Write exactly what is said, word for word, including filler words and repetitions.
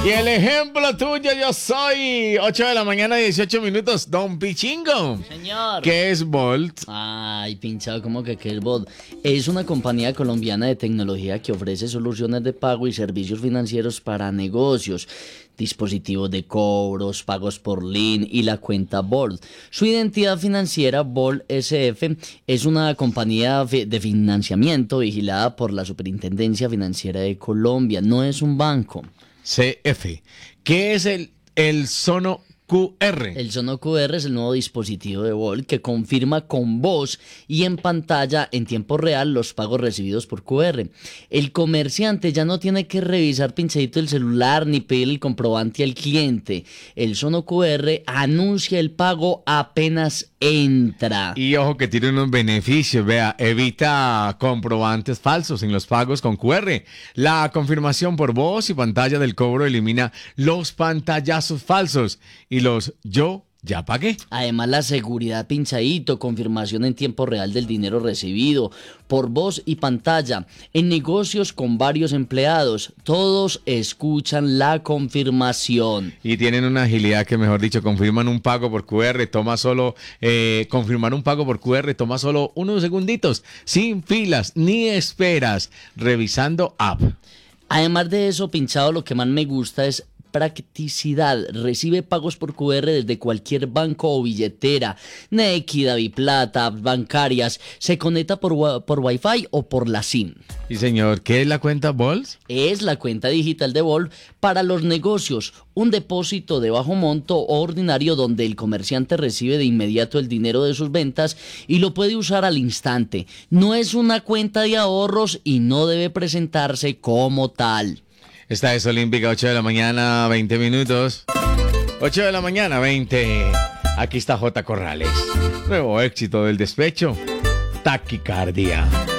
Y el ejemplo tuyo yo soy. ocho de la mañana, dieciocho minutos. Don Pichingo. Señor. ¿Qué es Bolt? Ay, pinchado, ¿cómo que qué es Bolt? Es una compañía colombiana de tecnología que ofrece soluciones de pago y servicios financieros para negocios, dispositivos de cobros, pagos por link y la cuenta Bolt. Su identidad financiera, Bolt S F, es una compañía de financiamiento vigilada por la Superintendencia Financiera de Colombia. No es un banco. C F. ¿Qué es el, el Sono Q R? El Sono Q R es el nuevo dispositivo de Bolt que confirma con voz y en pantalla en tiempo real los pagos recibidos por Q R. El comerciante ya no tiene que revisar pinchadito el celular ni pedir el comprobante al cliente. El Sono Q R anuncia el pago apenas entra. Y ojo que tiene unos beneficios, vea, evita comprobantes falsos en los pagos con Q R. La confirmación por voz y pantalla del cobro elimina los pantallazos falsos y los yo ya pagué. Además, la seguridad pinchadito, confirmación en tiempo real del dinero recibido, por voz y pantalla, en negocios con varios empleados, todos escuchan la confirmación. Y tienen una agilidad que, mejor dicho, confirman un pago por Q R, toma solo, eh, confirmar un pago por Q R toma solo unos segunditos, sin filas ni esperas, revisando app. Además de eso, pinchado, lo que más me gusta es practicidad. Recibe pagos por Q R desde cualquier banco o billetera. Nequi, Daviplata, apps bancarias. Se conecta por, por Wi-Fi o por la SIM. Y señor, ¿qué es la cuenta Bolt? Es la cuenta digital de Bolt para los negocios. Un depósito de bajo monto o ordinario donde el comerciante recibe de inmediato el dinero de sus ventas y lo puede usar al instante. No es una cuenta de ahorros y no debe presentarse como tal. Esta es Olímpica, ocho de la mañana, veinte minutos. ocho de la mañana, veinte. Aquí está J. Corrales. Nuevo éxito del despecho. Taquicardia.